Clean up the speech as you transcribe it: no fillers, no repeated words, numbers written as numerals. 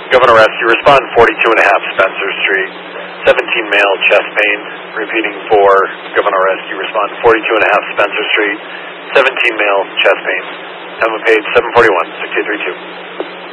Governor Rescue, respond 42 and a half Spencer Street. 17 male, chest pain. Repeating for Governor Rescue, respond 42 and a half Spencer Street. 17 male, chest pain. Time of page 741, 6832.